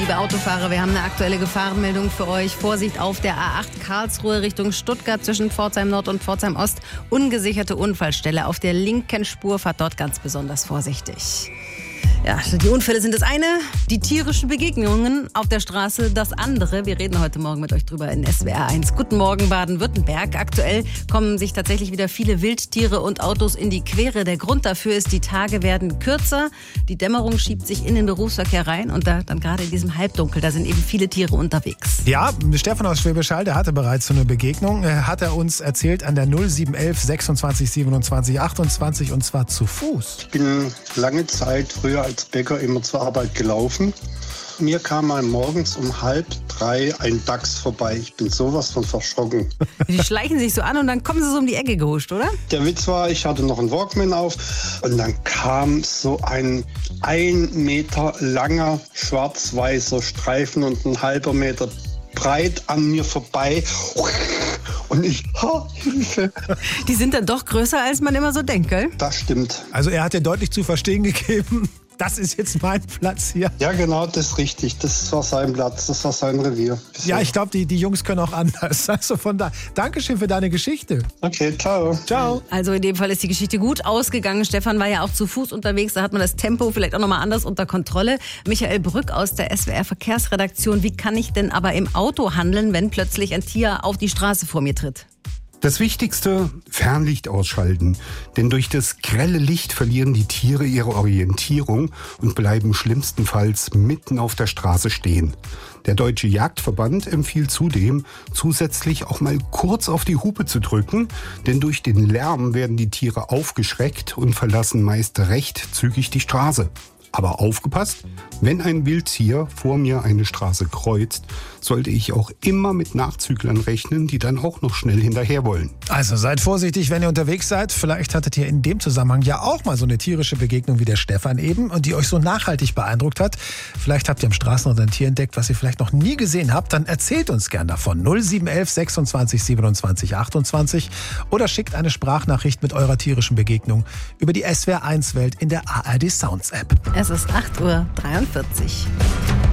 liebe Autofahrer, wir haben eine aktuelle Gefahrenmeldung für euch. Vorsicht auf der A8 Karlsruhe Richtung Stuttgart zwischen Pforzheim Nord und Pforzheim Ost. Ungesicherte Unfallstelle auf der linken Spur. Fahrt dort ganz besonders vorsichtig. Ja, die Unfälle sind das eine, die tierischen Begegnungen auf der Straße das andere. Wir reden heute Morgen mit euch drüber in SWR 1. Guten Morgen Baden-Württemberg. Aktuell kommen sich tatsächlich wieder viele Wildtiere und Autos in die Quere. Der Grund dafür ist, die Tage werden kürzer, die Dämmerung schiebt sich in den Berufsverkehr rein und da dann gerade in diesem Halbdunkel, da sind eben viele Tiere unterwegs. Ja, Stefan aus Schwäbisch Hall, der hatte bereits so eine Begegnung, hat er uns erzählt an der 0711 26 27 28 und zwar zu Fuß. Ich bin lange Zeit früher als Bäcker immer zur Arbeit gelaufen. Mir kam mal morgens um 2:30 ein Dachs vorbei. Ich bin sowas von verschrocken. Die schleichen sich so an und dann kommen sie so um die Ecke gehuscht, oder? Der Witz war, ich hatte noch einen Walkman auf und dann kam so ein 1 Meter langer schwarz-weißer Streifen und ein halber Meter breit an mir vorbei. Und ich, Hilfe. Die sind dann doch größer, als man immer so denkt, gell? Das stimmt. Also er hat dir deutlich zu verstehen gegeben, das ist jetzt mein Platz hier. Ja, genau, das ist richtig. Das war sein Platz, das war sein Revier. Ja, ich glaube, die Jungs können auch anders. Also von da. Dankeschön für deine Geschichte. Okay, ciao. Ciao. Also in dem Fall ist die Geschichte gut ausgegangen. Stefan war ja auch zu Fuß unterwegs, da hat man das Tempo vielleicht auch nochmal anders unter Kontrolle. Michael Brück aus der SWR Verkehrsredaktion. Wie kann ich denn aber im Auto handeln, wenn plötzlich ein Tier auf die Straße vor mir tritt? Das Wichtigste, Fernlicht ausschalten. Denn durch das grelle Licht verlieren die Tiere ihre Orientierung und bleiben schlimmstenfalls mitten auf der Straße stehen. Der Deutsche Jagdverband empfiehlt zudem, zusätzlich auch mal kurz auf die Hupe zu drücken, denn durch den Lärm werden die Tiere aufgeschreckt und verlassen meist recht zügig die Straße. Aber aufgepasst, wenn ein Wildtier vor mir eine Straße kreuzt, sollte ich auch immer mit Nachzüglern rechnen, die dann auch noch schnell hinterher wollen. Also seid vorsichtig, wenn ihr unterwegs seid. Vielleicht hattet ihr in dem Zusammenhang ja auch mal so eine tierische Begegnung wie der Stefan eben und die euch so nachhaltig beeindruckt hat. Vielleicht habt ihr am Straßenrand ein Tier entdeckt, was ihr vielleicht noch nie gesehen habt. Dann erzählt uns gern davon. 0711 26 27 28 oder schickt eine Sprachnachricht mit eurer tierischen Begegnung über die SWR 1 Welt in der ARD Sounds App. Es ist 8:43 Uhr.